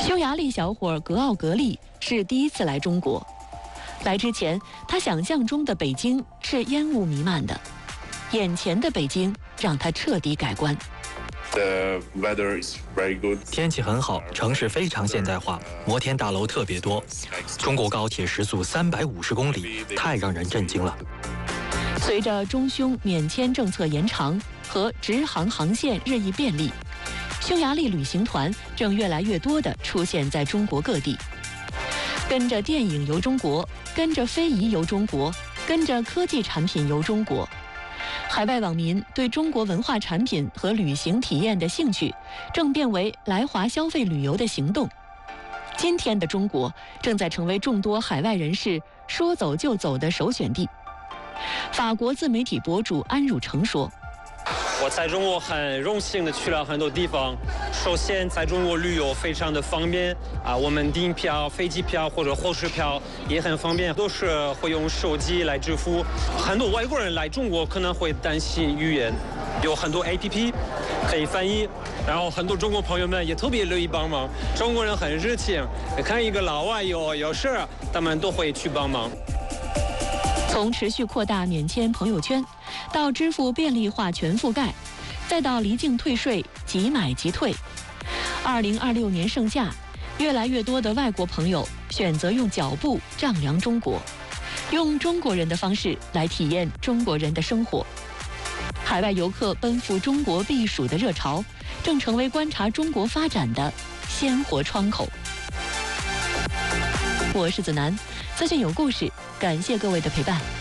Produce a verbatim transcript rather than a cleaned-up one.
匈牙利小伙格奥格利是第一次来中国。来之前，他想象中的北京是烟雾弥漫的，眼前的北京让他彻底改观。 The weather is very good. 天气很好，城市非常现代化，摩天大楼特别多。中国高铁时速三百五十公里，太让人震惊了。 随着中匈免签政策延长和直航航线日益便利，匈牙利旅行团正越来越多地出现在中国各地。跟着电影游中国，跟着非遗游中国，跟着科技产品游中国。海外网民对中国文化产品和旅行体验的兴趣，正变为来华消费旅游的行动。今天的中国正在成为众多海外人士说走就走的首选地。法国自媒体博主安汝成说：“ 我在中国很荣幸的去了很多地方。首先，在中国旅游非常的方便啊，我们订票、飞机票或者火车票也很方便，都是会用手机来支付。很多外国人来中国可能会担心语言，有很多 A P P 可以翻译，然后很多中国朋友们也特别乐意帮忙。中国人很热情，看一个老外有有事，他们都会去帮忙。” 从持续扩大免签朋友圈，到支付便利化全覆盖，再到离境退税即买即退。二零二六年盛夏，越来越多的外国朋友选择用脚步丈量中国，用中国人的方式来体验中国人的生活。海外游客奔赴中国避暑的热潮，正成为观察中国发展的鲜活窗口。我是子楠，资讯有故事，感谢各位的陪伴。